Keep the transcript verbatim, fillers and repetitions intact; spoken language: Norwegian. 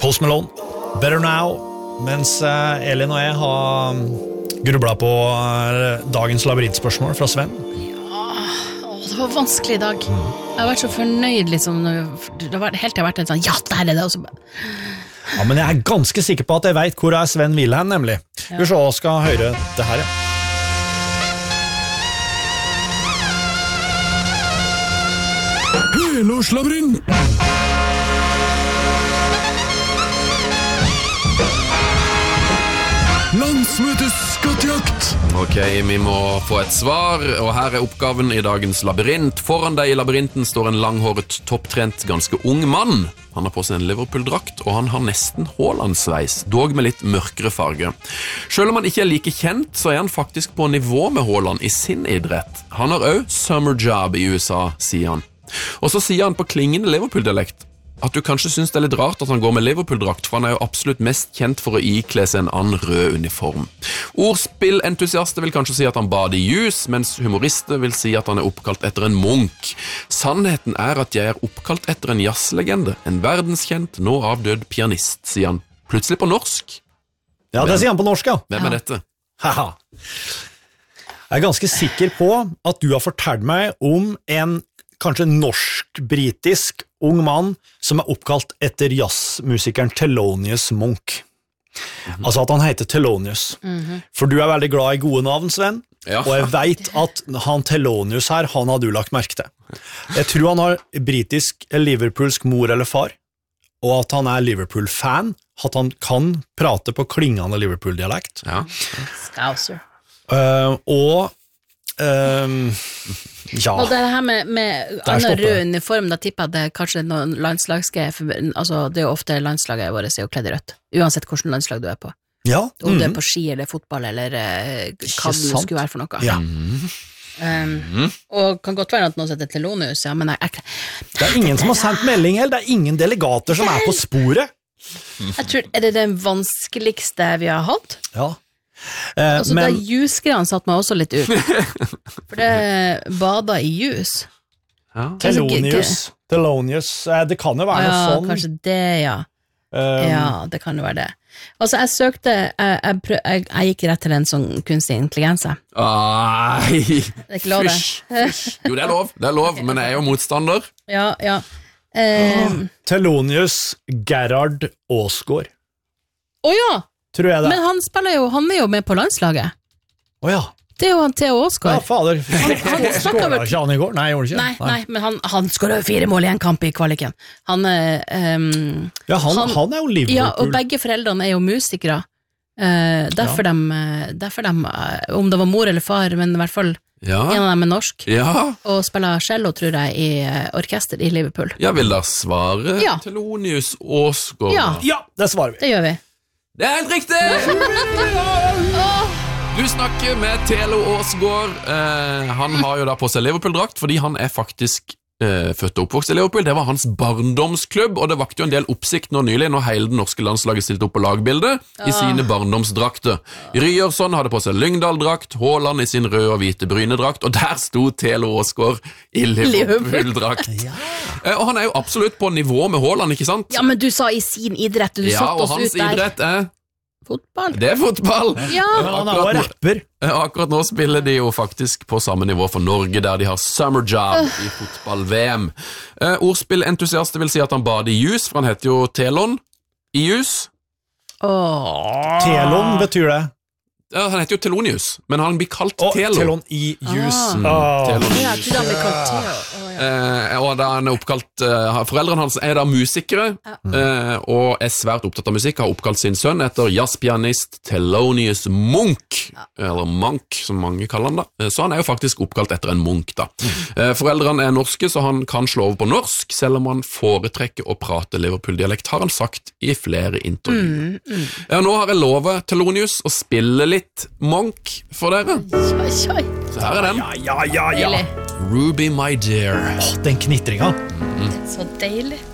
Post Malone, Better Now, mens Elin og jeg har grublet på dagens labyrintspørsmål fra Sven. Ja, å, det var vanskelig i dag. Mm. Jeg har vært så fornøyd, liksom, det har vært, helt til jeg har vært en sånn, ja, der er det, og så bare... Ja, men jeg er ganske sikker på at jeg vet hvor er Sven Wilhelm, nemlig. Ja. Vi skal høre det her, ja. Helårslabyrint! Landsmøtes skattejakt! Ok, vi må få et svar, og her er oppgaven i dagens labyrint. Foran deg i labyrinten står en langhåret, topptrent, ganske ung mann. Han har på seg en Liverpool-drakt, og han har nesten Haaland-sveis, dog med litt mørkere farge. Selv om han ikke er like kjent, så er han faktisk på nivå med Haaland i sin idrett. Han har også summer job i U S A, sier han. Og så sier han på klingende Liverpool-dialekt at du kanskje synes det er litt rart at han går med Liverpool-drakt, for han er jo absolutt mest kjent for å ikle seg en annen rød uniform. Ordspillentusiaster vil kanskje si at han bader i juice, mens humorister vil si at han er oppkalt etter en munk. Sannheten er at jeg er oppkalt etter en jazzlegende, en verdenskjent, nå avdød pianist, sier han. Plutselig på norsk. Ja, det sier han på norsk, ja. Hvem er dette? Haha. Jeg er ganske sikker på at du har fortalt meg om en kanskje norsk-britisk ung mann som er oppkalt etter jazzmusikeren Thelonious Monk. Mm-hmm. Altså at han heter Thelonious. Mm-hmm. For du er veldig glad i gode navn, Sven, ja. Og jeg vet at han Thelonious her, han har du lagt merke til. Jeg tror han har britisk, liverpoolsk mor eller far, og at han er Liverpool-fan, at han kan prate på klingende Liverpool-dialekt. Ja. Scouser. Uh, og Um, ja. Og det her med, med annen rød uniform, da tipper jeg at det kanskje er noen landslagsgreier, altså det er jo ofte landslaget vårt er jo kledd i rødt, uansett hvilken landslag du er på. Ja. Om mm-hmm. du er på ski eller fotball eller uh, hva det skulle være for noe. Ja. Um, mm. Og kan godt være at noen heter Thelonious, ja, men jeg, jeg, det er ingen som har sendt melding, eller det er ingen delegater som er på sporet. Jeg tror, er det den vanskeligste vi har hatt? Ja. Eh, altså men... det jusgreiene satt meg også litt ut for det bada i jus ja. Thelonious Thelonious, det kan jo være ja, noe sånn kanskje det, ja um... ja, det kan jo være det altså jeg søkte jeg, jeg, prøv, jeg, jeg gikk rett til en sånn kunstig intelligens ai det er ikke lov det jo det er lov, det er lov, men jeg er jo motstander ja, ja um... Thelonious Gerhard Aasgaard åja oh, tror jeg det. Men han spiller jo, han er jo med på landslaget. Åja. Oh, ja. Det er jo han Theo Aasgaard. Ja, fader. Han, han skåret ikke han i går? Nei, gjorde ikke. Nei, nei, men han, han skåret fire mål i en kamp i kvaliken. Han, um, ja, han, han, han er jo Liverpool. Ja, og begge foreldrene er jo musikere. Uh, derfor, ja. de, derfor de, om det var mor eller far, men i hvert fall ja. En av dem er norsk. Ja. Og spiller cello, tror jeg, i uh, orkester i Liverpool. Ja, vil da svare ja. Thelonious Aasgaard? Ja. ja, det svarer vi. Det gjør vi. Det er helt riktig! Du snakker med Thelo Aasgaard. Eh, han har jo da på seg Liverpool-drakt, fordi han er faktisk eh, født og oppvokst i Liverpool. Det var hans barndomsklubb, og det vakte jo en del oppsikt nå nylig, når hele det norske landslaget stilte opp på lagbildet i sine barndomsdrakter. Ryerson hadde på seg Lyngdal-drakt, Haaland i sin røde og hvite brynedrakt, og der sto Thelo Aasgaard i Liverpool-drakt. Ja. Eh, og han er jo absolutt på nivå med Haaland, ikke sant? Ja, men du sa i sin idrett, du ja, satt oss ut der. Ja, og hans idrett er... Fotball. Det er fotball. Ja. Han er jo rapper. Akkurat nå spiller de jo faktisk på samme nivå for Norge, der de har summer job uh. i fotball-V M. Uh, Ordspillentusiaster vil si at han bader i juice, for han heter jo Telon i juice. Oh. Telon betyr det? Ja, han heter jo Thelonious, men han blir kalt oh, Telon. Telon i juice. Mm, oh. Telon i ja, juice. han blir kalt Theo. Oh, ja. eh, og da han er oppkalt eh, foreldrene hans er da musikere ja. eh, og er svært opptatt av musikk, har oppkalt sin sønn etter jazzpianist Thelonious Monk ja. eller Monk som mange kaller han da, så han er jo faktisk oppkalt etter en Monk da. Mm. Eh, foreldrene er norske, så han kan slå over på norsk, selv om han foretrekker å prate Liverpool-dialekt, har han sagt i flere intervjuer. Mm, mm. Ja, nå har jeg lovet Thelonious å spille litt Monk for dere. Oi, oi. Så her er den. Ja, ja, ja, ja. Ruby, my dear. Åh, den knitringa. Mm. Det er så deilig.